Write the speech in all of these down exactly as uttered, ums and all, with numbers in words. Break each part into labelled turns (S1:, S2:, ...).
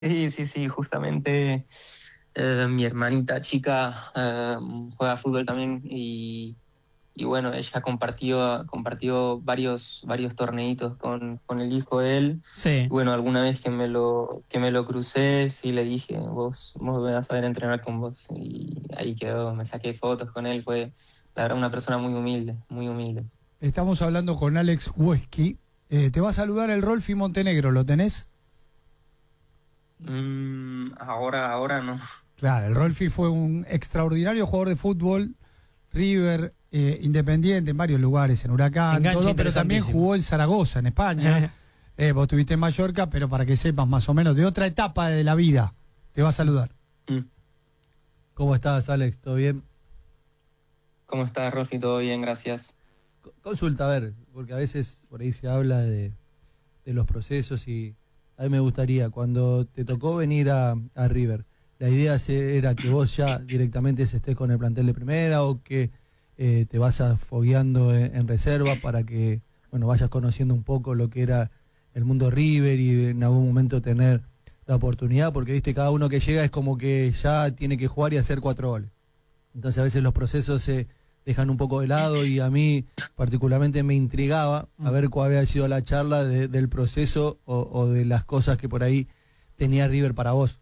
S1: Sí, sí, sí, justamente eh, mi hermanita chica eh, juega fútbol también y, y bueno, ella compartió, compartió varios, varios torneitos con, con el hijo de él. Y
S2: Sí.
S1: bueno, alguna vez que me lo, que me lo crucé, sí le dije, vos, vos me vas a ver entrenar con vos. Y ahí quedó, me saqué fotos con él, fue la verdad una persona muy humilde, muy humilde.
S3: Estamos hablando con Alex Huesky. Eh, te va a saludar el Rolfi Montenegro, ¿lo tenés?
S1: Mm, ahora, ahora no.
S3: Claro, el Rolfi fue un extraordinario jugador de fútbol, River, eh, Independiente, en varios lugares, en Huracán,
S2: Enganche
S3: todo, pero también
S2: interesantísimo.
S3: jugó en Zaragoza, en España. Eh, vos estuviste en Mallorca, pero para que sepas más o menos de otra etapa de la vida, te va a saludar.
S1: Mm.
S4: ¿Cómo estás, Alex? ¿Todo bien?
S1: ¿Cómo estás, Rolfi? Todo bien, gracias.
S4: Co- Consulta, a ver, porque a veces por ahí se habla de, de los procesos y a mí me gustaría, cuando te tocó venir a, a River, ¿la idea se- era que vos ya directamente estés con el plantel de primera o que eh, te vas a fogueando en, en reserva para que bueno vayas conociendo un poco lo que era el mundo River y en algún momento tener la oportunidad? Porque viste, cada uno que llega es como que ya tiene que jugar y hacer cuatro goles. Entonces a veces los procesos se dejan un poco de lado y a mí particularmente me intrigaba a ver cuál había sido la charla de- del proceso o, o de las cosas que por ahí tenía River para vos.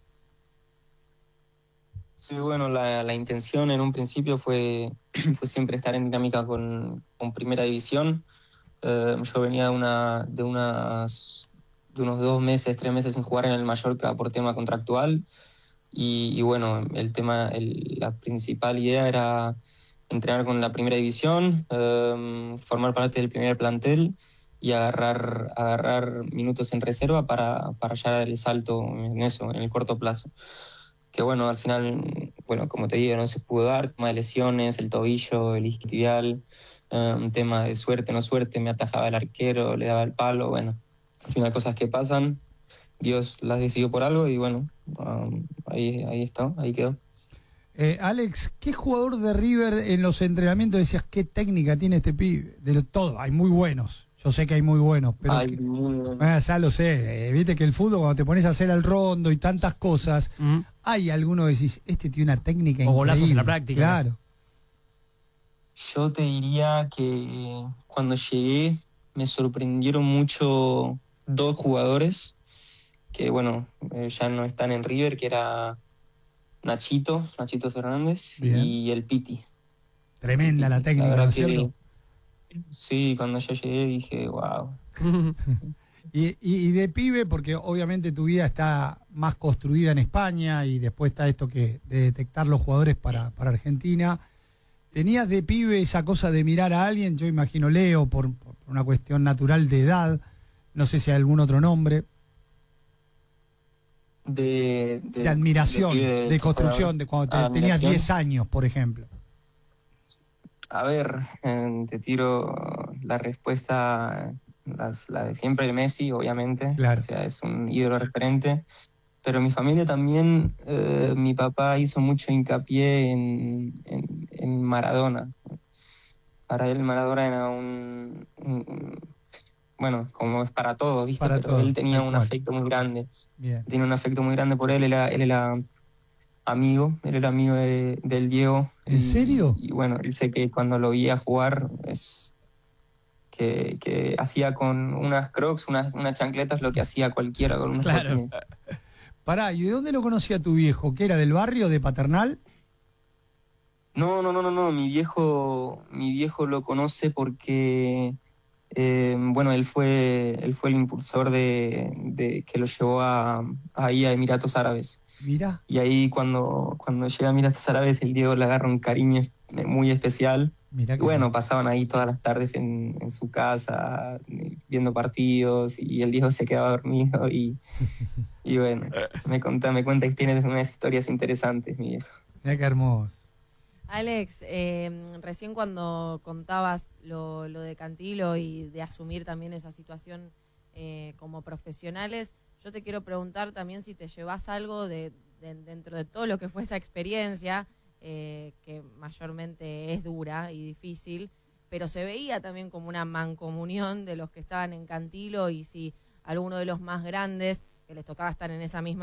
S1: Sí, bueno, la, la intención en un principio fue, fue siempre estar en dinámica con, con Primera División. Eh, yo venía de, una, de, unas, de unos dos meses, tres meses sin jugar en el Mallorca por tema contractual. Y, y bueno, el tema, el- la principal idea era entrenar con la Primera División, eh, formar parte del primer plantel y agarrar, agarrar minutos en reserva para, para ya dar el salto en eso, en el corto plazo. Que bueno, al final, bueno, como te digo, no se pudo dar, tema de lesiones, el tobillo, el isquiotibial, eh, un tema de suerte, no suerte, me atajaba el arquero, le daba el palo, bueno, al final cosas que pasan, Dios las decidió por algo y bueno, um, ahí, ahí está, ahí quedó.
S3: Eh, Alex, ¿qué jugador de River en los entrenamientos decías qué técnica tiene este pibe? De lo- todo, hay muy buenos. Yo sé que hay muy buenos, pero
S1: Ay,
S3: que-
S1: muy bueno.
S3: ah, ya lo sé. Eh, viste que el fútbol, cuando te pones a hacer el rondo y tantas cosas,
S2: Mm.
S3: hay alguno que decís, este tiene una técnica
S2: O
S3: increíble.
S2: golazos en la práctica.
S3: Claro.
S1: Yo te diría que cuando llegué me sorprendieron mucho dos jugadores que, bueno, eh, ya no están en River, que era Nachito, Nachito Fernández
S3: Bien.
S1: y el Piti. El
S3: Tremenda la
S1: Piti. La
S3: técnica, ¿no
S1: verdad
S3: es cierto?
S1: que sí, cuando yo llegué dije, wow.
S3: Y, y, y de pibe, porque obviamente tu vida está más construida en España y después está esto que de detectar los jugadores para, para Argentina. ¿Tenías de pibe esa cosa de mirar a alguien? Yo imagino Leo, por, por una cuestión natural de edad, no sé si hay algún otro nombre,
S1: De,
S3: de
S1: de, de
S3: admiración,
S1: pibe
S3: de
S1: que juega
S3: construcción, de cuando
S1: a
S3: te- tenías
S1: admiración.
S3: diez años, por ejemplo.
S1: A ver, eh, te tiro la respuesta, las- la de siempre de Messi, obviamente. O
S3: Claro.
S1: sea, es un ídolo referente. Pero mi familia también, eh, mi papá hizo mucho hincapié en, en, en Maradona. Para él Maradona era un, un- bueno, como es para todos, ¿viste?
S3: Para
S1: Pero él
S3: todo,
S1: tenía
S3: tal
S1: un
S3: cual.
S1: afecto muy grande.
S3: Bien.
S1: Tiene un afecto muy grande por él. Él era, él era amigo, él era amigo de, del Diego.
S3: ¿En
S1: Y,
S3: serio?
S1: y bueno, él sé que cuando lo veía jugar, es que, que hacía con unas crocs, unas, unas chancletas, lo que hacía cualquiera con unos
S2: Claro.
S1: botines.
S3: Pará, ¿y de dónde lo conocía tu viejo? ¿Que era del barrio, de Paternal?
S1: No, no, no, no, no. Mi viejo, mi viejo lo conoce porque, eh, bueno, él fue, él fue el impulsor de, de que lo llevó a, ahí a Emiratos Árabes.
S3: Mirá.
S1: Y ahí cuando, cuando llega a Emiratos Árabes, el Diego le agarra un cariño es- muy especial.
S3: Mirá
S1: Y
S3: qué
S1: bueno,
S3: lindo.
S1: pasaban ahí todas las tardes en, en su casa, eh, viendo partidos, y el Diego se quedaba dormido. Y, y bueno, me cuenta, me cuenta que tiene unas historias interesantes, mi viejo.
S3: Mirá qué hermoso.
S5: Alex, eh, recién cuando contabas lo, lo de Cantilo y de asumir también esa situación eh, como profesionales, yo te quiero preguntar también si te llevas algo de, de- dentro de todo lo que fue esa experiencia, eh, que mayormente es dura y difícil, pero se veía también como una mancomunión de los que estaban en Cantilo y si alguno de los más grandes que que les tocaba estar en esa misma